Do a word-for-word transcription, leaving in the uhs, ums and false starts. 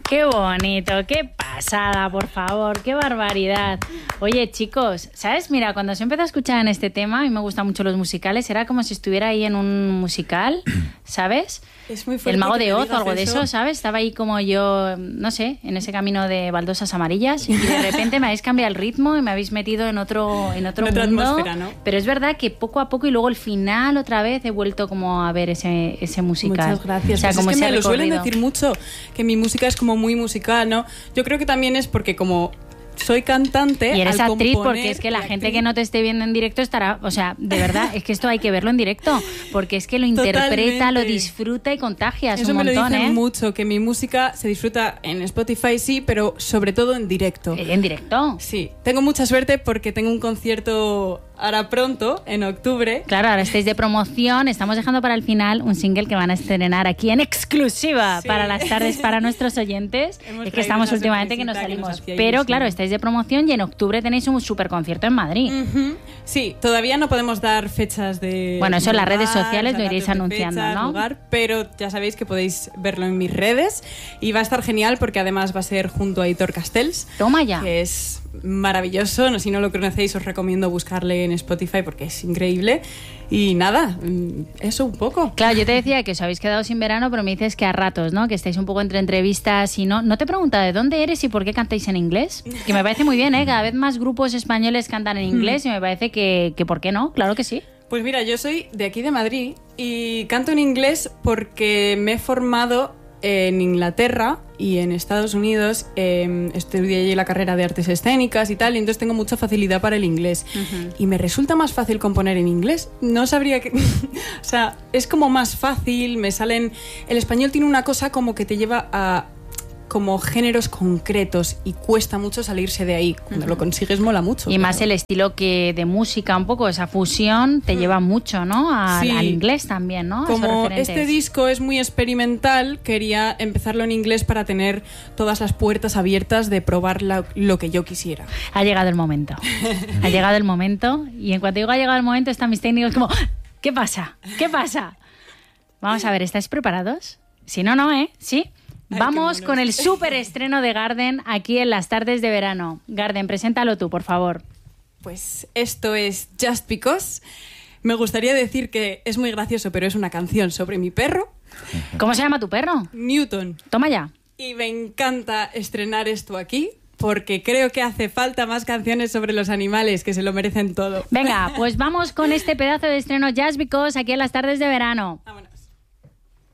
Qué bonito, qué pasada, por favor, qué barbaridad. Oye, chicos, ¿sabes? Mira, cuando se empezó a escuchar en este tema, a mí me gustan mucho los musicales, era como si estuviera ahí en un musical, ¿sabes? Es muy fuerte. El Mago de Oz o algo eso. de eso, ¿sabes? Estaba ahí como yo, no sé, en ese camino de baldosas amarillas y de repente me habéis cambiado el ritmo y me habéis metido en otro, en otro en otra mundo. atmósfera, ¿no? Pero es verdad que poco a poco y luego el final otra vez he vuelto como a ver ese, ese musical. Muchas gracias. O sea, Pues como es que ese me lo suelen recorrido. decir mucho, que mi música es como muy musical, ¿no? Yo creo que también es porque como soy cantante. Y eres al actriz componer, porque es que la y gente actriz- que no te esté viendo en directo estará, o sea, de verdad, es que esto hay que verlo en directo, porque es que lo interpreta, Totalmente. lo disfruta y contagias Eso un me lo montón, dicen ¿eh? mucho, que mi música se disfruta en Spotify, sí, pero sobre todo en directo. En directo. Sí, tengo mucha suerte porque tengo un concierto ahora pronto, en octubre. Claro, ahora estáis de promoción, estamos dejando para el final un single que van a estrenar aquí en exclusiva Sí. para las tardes para nuestros oyentes. Hemos Es que traído estamos una últimamente que nos sorpresita que nos salimos. hacía Pero ilusión. claro, estáis de promoción y en octubre tenéis un super concierto en Madrid. Ujú. Sí, todavía no podemos dar fechas de. Bueno, eso en las lugar, redes sociales lo datos iréis de anunciando, fechas, ¿no? lugar, pero ya sabéis que podéis verlo en mis redes y va a estar genial porque además va a ser junto a Hitor Castells, Toma ya. que es maravilloso. No, si no lo conocéis, os recomiendo buscarle en Spotify porque es increíble. Y nada, mm, eso un poco. Claro, yo te decía que os habéis quedado sin verano, pero me dices que a ratos, ¿no? Que estáis un poco entre entrevistas y no. No te he preguntado de dónde eres y por qué cantáis en inglés. Que me parece muy bien, ¿eh? Cada vez más grupos españoles cantan en inglés y me parece que, que ¿por qué no? Claro que sí. Pues mira, yo soy de aquí de Madrid y canto en inglés porque me he formado en Inglaterra y en Estados Unidos. Eh, estudié allí la carrera de artes escénicas y tal, y entonces tengo mucha facilidad para el inglés. Uh-huh. Y me resulta más fácil componer en inglés. No sabría que... o sea, es como más fácil, me salen... El español tiene una cosa como que te lleva a... como géneros concretos y cuesta mucho salirse de ahí. Cuando uh-huh. lo consigues mola mucho. Y claro. más el estilo que de música, un poco esa fusión te uh-huh. lleva mucho, ¿no? A, sí. Al inglés también, ¿no? Como este disco es muy experimental, quería empezarlo en inglés para tener todas las puertas abiertas de probar la, lo que yo quisiera. Ha llegado el momento. Ha llegado el momento y en cuanto digo ha llegado el momento están mis técnicos como ¿qué pasa? ¿Qué pasa? Vamos a ver, ¿estáis preparados? Si no, no, ¿eh? ¿Sí? Ay, vamos con el súper estreno de Garden aquí en las tardes de verano. Garden, preséntalo tú, por favor. Pues esto es Just Because. Me gustaría decir que es muy gracioso, pero es una canción sobre mi perro. ¿Cómo se llama tu perro? Newton. Toma ya. Y me encanta estrenar esto aquí porque creo que hace falta más canciones sobre los animales que se lo merecen todo. Venga, pues vamos con este pedazo de estreno Just Because aquí en las tardes de verano. Vámonos.